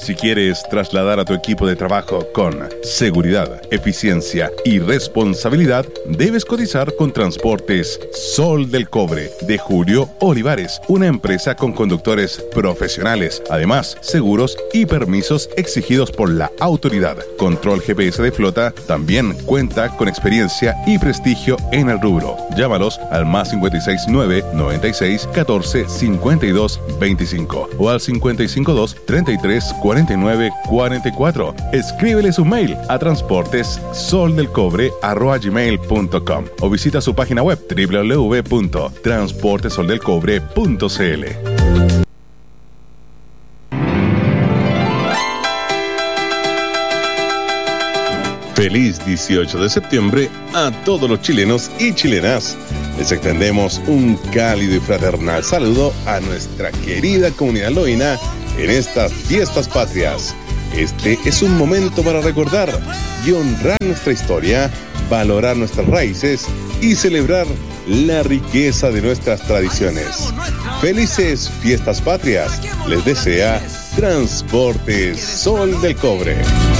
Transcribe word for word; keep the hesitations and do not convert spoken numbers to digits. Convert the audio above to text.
Si quieres trasladar a tu equipo de trabajo con seguridad, eficiencia y responsabilidad, debes cotizar con Transportes Sol del Cobre de Julio Olivares, una empresa con conductores profesionales, además seguros y permisos exigidos por la autoridad. Control G P S de flota también cuenta con experiencia y prestigio en el rubro. Llámalos al más cinco seis nueve, noventa y seis, catorce, cincuenta y dos, veinticinco o al cincuenta y cinco dos, treinta y tres, cuarenta y nueve, cuarenta y cuatro. Escríbeles un mail a transportesoldelcobre arroba gmail punto com o visita su página web doble u doble u doble u punto transportesoldelcobre punto c l. Feliz dieciocho de septiembre a todos los chilenos y chilenas. Les extendemos un cálido y fraternal saludo a nuestra querida comunidad andina en estas fiestas patrias. Este es un momento para recordar y honrar nuestra historia, valorar nuestras raíces y celebrar la riqueza de nuestras tradiciones. Felices fiestas patrias, les desea Transportes Sol del Cobre.